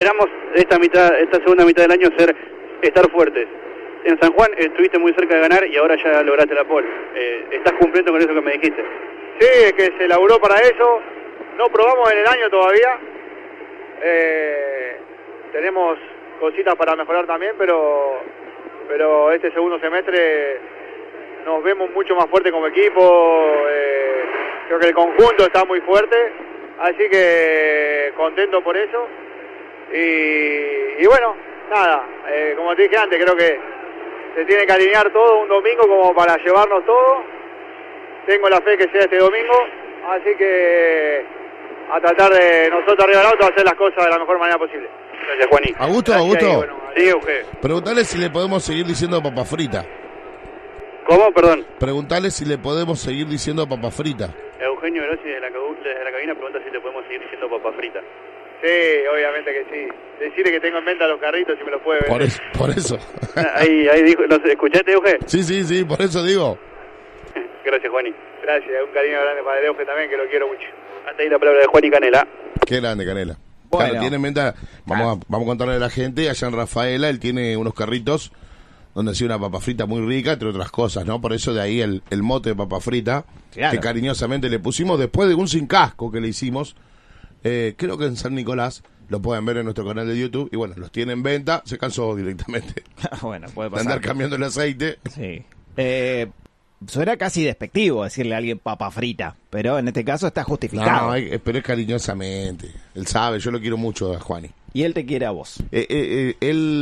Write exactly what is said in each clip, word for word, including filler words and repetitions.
esperamos esta mitad, esta segunda mitad del año ser estar fuertes. En San Juan estuviste muy cerca de ganar y ahora ya lograste la pole. Eh, ¿Estás cumpliendo con eso que me dijiste? Sí, es que se laburó para eso. No probamos en el año todavía. Eh, tenemos cositas para mejorar también, pero pero este segundo semestre nos vemos mucho más fuerte como equipo. Eh, creo que el conjunto está muy fuerte, así que contento por eso. Y, y bueno, nada, eh, como te dije antes, creo que se tiene que alinear todo un domingo como para llevarnos todo. Tengo la fe que sea este domingo, así que a tratar de nosotros arriba del auto hacer las cosas de la mejor manera posible. Gracias, Juaní. Augusto, Gracias, Augusto. y bueno, sí, Euge. Preguntale si le podemos seguir diciendo papa frita. ¿Cómo? Perdón. Preguntale si le podemos seguir diciendo papa frita. Eugenio Grossi desde la, desde la cabina pregunta si te podemos seguir diciendo papa frita. Sí, obviamente que sí. Decirle que tengo en venta los carritos si me los puede vender. Por eso. Por eso. Ahí, ahí dijo, ¿no, ¿escuchaste, Euge? Sí, sí, sí, por eso digo. Gracias, Juaní. Gracias, un cariño grande para el Euge también, que lo quiero mucho. Hasta ahí la palabra de Juaní Canela. Qué grande, Canela. Bueno. Claro, tiene en venta, vamos a, vamos a contarle a la gente, allá en Rafaela, él tiene unos carritos donde hacía una papa frita muy rica, entre otras cosas, ¿no? Por eso de ahí el, el mote de papa frita, Claro. que cariñosamente le pusimos después de un sin casco que le hicimos, eh, creo que en San Nicolás, lo pueden ver en nuestro canal de YouTube, y bueno, los tiene en venta, se cansó directamente Bueno, puede de pasar. andar cambiando el aceite. Sí. Eh, suena casi despectivo decirle a alguien papa frita, pero en este caso está justificado. No, hay- pero es cariñosamente, él sabe, yo lo quiero mucho a Juani. Y él te quiere a vos. Eh, eh, eh,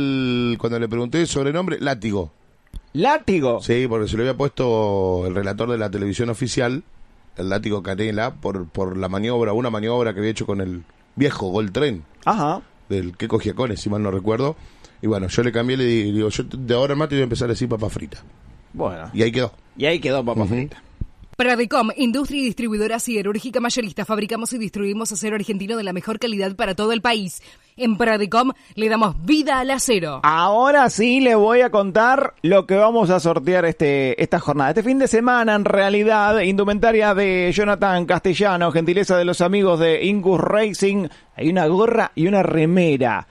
él, cuando le pregunté el sobrenombre, Látigo. ¿Látigo? Sí, porque se lo había puesto el relator de la televisión oficial, el Látigo Canela, por, por la maniobra, una maniobra que había hecho con el viejo Gol Tren, Ajá. del que cogía cones, si mal no recuerdo. Y bueno, yo le cambié, le di- digo, yo de ahora en más te voy a empezar a decir papa frita. Bueno. Y ahí quedó. Y ahí quedó papa Ujú. frita. Pradecom, industria y distribuidora siderúrgica mayorista. Fabricamos y distribuimos acero argentino de la mejor calidad para todo el país. En Pradecom le damos vida al acero. Ahora sí le voy a contar lo que vamos a sortear este esta jornada. Este fin de semana, en realidad, indumentaria de Jonathan Castellano, gentileza de los amigos de Ingus Racing. Hay una gorra y una remera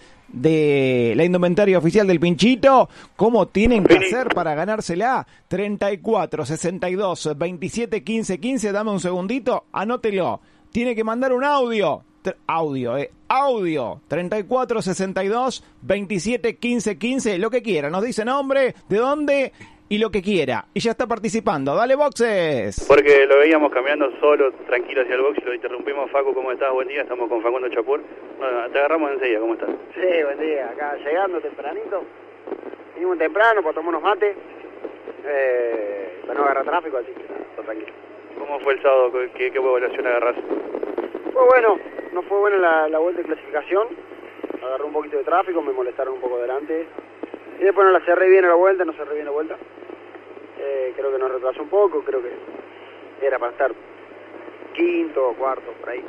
de la indumentaria oficial del Pinchito. ¿Cómo tienen que hacer para ganársela? treinta y cuatro, sesenta y dos, veintisiete, quince, quince. Dame un segundito, anótelo. Tiene que mandar un audio. Tr- Audio, eh. Audio. treinta y cuatro, sesenta y dos, veintisiete, quince, quince. Lo que quiera. Nos dice nombre, de dónde y lo que quiera. Y ya está participando. Dale, boxes. Porque lo veíamos caminando solo, tranquilo hacia el box y lo interrumpimos. Facu, ¿cómo estás? Buen día, estamos con Facundo Chapur. Bueno, te agarramos enseguida, ¿cómo estás? Sí, buen día. Acá llegando tempranito. Vinimos temprano para tomar unos mates. Eh, para no agarrar tráfico, así que nada, todo tranquilo. ¿Cómo fue el sábado? ¿Qué, qué evaluación agarrás? Fue bueno, no fue buena la, la vuelta de clasificación. Agarré un poquito de tráfico, me molestaron un poco delante. Y después no la cerré bien a la vuelta, no cerré bien la vuelta. Eh, creo que nos retrasó un poco, creo que era para estar quinto o cuarto, por ahí.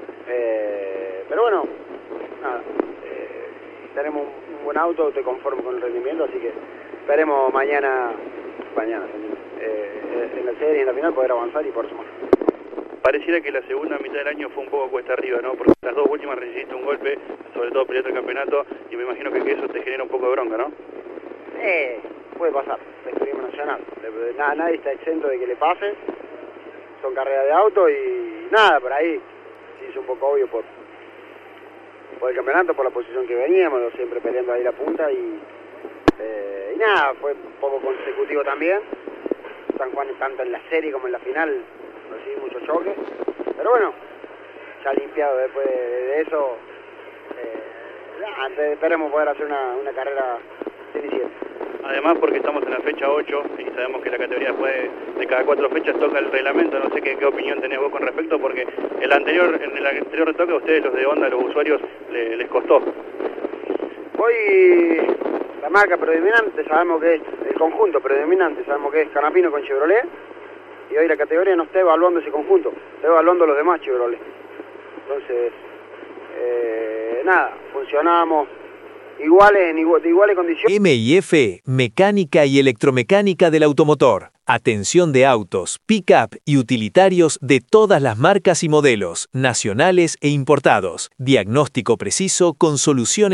Eh, pero bueno, nada. Eh, tenemos un, un buen auto, estoy conforme con el rendimiento, así que esperemos mañana, mañana, eh, en la serie, en la final, poder avanzar y por sumar. Pareciera que la segunda mitad del año fue un poco cuesta arriba, ¿no? Porque las dos últimas recibiste un golpe, sobre todo peleando el campeonato, y me imagino que eso te genera un poco de bronca, ¿no? Eh, puede pasar, la experiencia nacional. Nada, nadie está exento de que le pase. Son carreras de auto y nada, por ahí se hizo un poco obvio por, por el campeonato, por la posición que veníamos, siempre peleando ahí la punta y, eh, y nada, fue un poco consecutivo también. San Juan tanto en la serie como en la final recibí muchos choques, pero bueno, ya limpiado después de, de eso, eh, nada, esperemos poder hacer una, una carrera eficiente. Además, porque estamos en la fecha ocho y sabemos que la categoría después de, de cada cuatro fechas toca el reglamento. No sé qué, qué opinión tenés vos con respecto, porque el anterior, en el anterior retoque a ustedes, los de Honda, los usuarios, le, les costó. Hoy la marca predominante sabemos que es, el conjunto predominante sabemos que es Canapino con Chevrolet, y hoy la categoría no está evaluando ese conjunto, está evaluando los demás Chevrolet. Entonces, eh, nada, funcionamos iguales en igual, de iguales condiciones. M y F, mecánica y electromecánica del automotor. Atención de autos, pick-up y utilitarios de todas las marcas y modelos, nacionales e importados. Diagnóstico preciso con soluciones